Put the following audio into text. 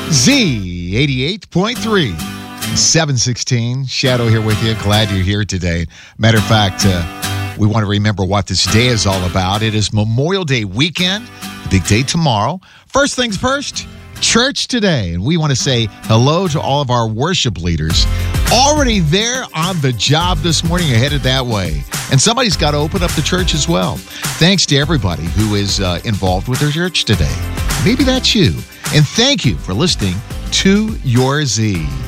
Z88.3, 716. Shadow here with you. Glad you're here today. Matter of fact, we want to remember what this day is all about. It is Memorial Day weekend, the big day tomorrow. First things first, church today. And we want to say hello to all of our worship leaders already there on the job this morning. You're headed that way. And somebody's got to open up the church as well. Thanks to everybody who is involved with their church today. Maybe that's you. And thank you for listening to Your Z.